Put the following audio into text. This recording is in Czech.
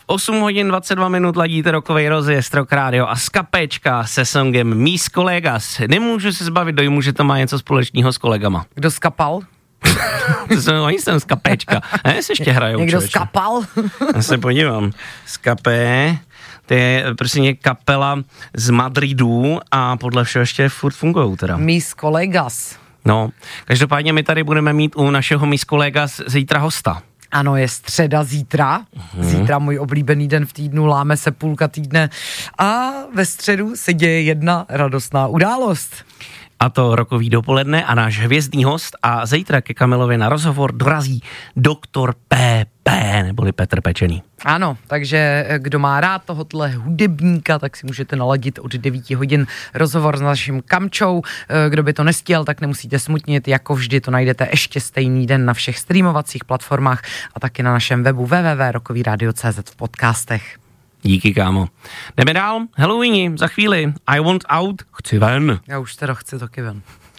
8 hodin 22 minut ladíte rokovej rozjezd Rock Radio a skapéčka se songem Mis Colegas. Nemůžu se zbavit dojmu, že to má něco společného s kolegama. Kdo skapal? Oni jsem skapéčka. Ne, se ještě hrajou. Někdo skapal? Já se podívám. Skapé, to je prostě kapela z Madridu a podle všeho ještě furt fungujou teda. Mis Colegas. No, každopádně my tady budeme mít u našeho Mis Colegas zítra hosta. Ano, je středa zítra. Zítra můj oblíbený den v týdnu, láme se půlka týdne a ve středu se děje jedna radostná událost. A to rokový dopoledne a náš hvězdný host a zítra ke Kamilovi na rozhovor dorazí doktor PP, neboli Petr Pečený. Ano, takže kdo má rád tohohle hudebníka, tak si můžete naladit od 9 hodin rozhovor s naším Kamčou. Kdo by to nestihl, tak nemusíte smutnit, jako vždy to najdete ještě stejný den na všech streamovacích platformách a taky na našem webu www.rockyradio.cz v podcastech. Díky, kámo. Jdeme dál. Halloweeni, za chvíli. I want out, chci ven. Já už teda chci taky ven.